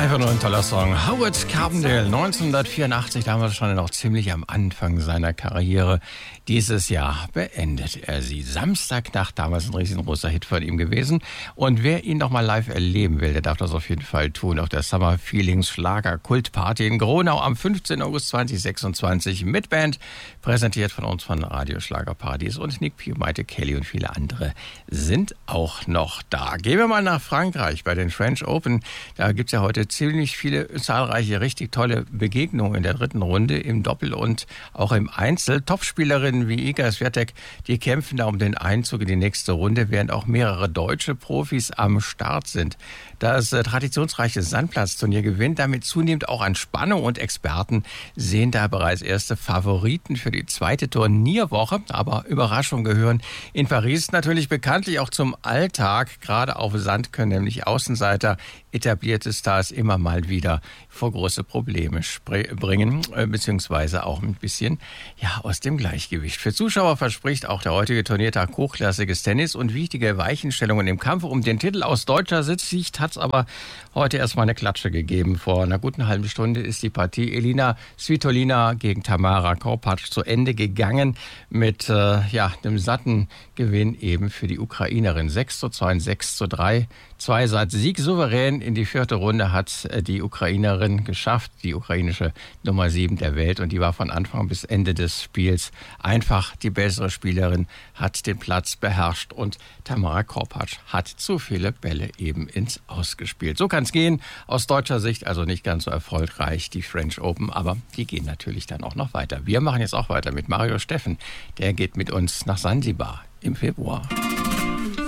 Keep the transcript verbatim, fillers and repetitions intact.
Einfach nur ein toller Song. Howard Carpendale, neunzehnhundertvierundachtzig, damals schon noch ziemlich am Anfang seiner Karriere. Dieses Jahr beendet er sie. Samstagnacht, damals ein riesengroßer Hit von ihm gewesen. Und wer ihn noch mal live erleben will, der darf das auf jeden Fall tun. Auf der Summer Feelings Schlager Kultparty in Gronau am fünfzehnten August zweitausendsechsundzwanzig mit Band. Präsentiert von uns von Radio Schlagerparadies. Und Nick Pugh, Maite Kelly und viele andere sind auch noch da. Gehen wir mal nach Frankreich bei den French Open. Da gibt's ja heute ziemlich viele, zahlreiche, richtig tolle Begegnungen in der dritten Runde im Doppel und auch im Einzel. Topspielerinnen wie Iga Swiatek, die kämpfen da um den Einzug in die nächste Runde, während auch mehrere deutsche Profis am Start sind. Das äh, traditionsreiche Sandplatzturnier gewinnt damit zunehmend auch an Spannung und Experten sehen da bereits erste Favoriten für die zweite Turnierwoche. Aber Überraschungen gehören in Paris natürlich bekanntlich auch zum Alltag. Gerade auf Sand können nämlich Außenseiter etablierte Stars immer mal wieder vor große Probleme bringen, beziehungsweise auch ein bisschen ja aus dem Gleichgewicht. Für Zuschauer verspricht auch der heutige Turniertag hochklassiges Tennis und wichtige Weichenstellungen im Kampf um den Titel. Aus deutscher Sicht hat es aber heute erstmal eine Klatsche gegeben. Vor einer guten halben Stunde ist die Partie Elina Svitolina gegen Tamara Korpatsch zu Ende gegangen mit äh, ja, einem satten Gewinn eben für die Ukrainerin. sechs zu zwei und sechs zu drei. Zweisatz-Sieg souverän in die vierte Runde hat die Ukrainerin geschafft, die ukrainische Nummer sieben der Welt. Und die war von Anfang bis Ende des Spiels einfach die bessere Spielerin, hat den Platz beherrscht. Und Tamara Korpatsch hat zu viele Bälle eben ins Aus gespielt. So kann es gehen. Aus deutscher Sicht also nicht ganz so erfolgreich, die French Open. Aber die gehen natürlich dann auch noch weiter. Wir machen jetzt auch weiter mit Mario Steffen. Der geht mit uns nach Sansibar im Februar.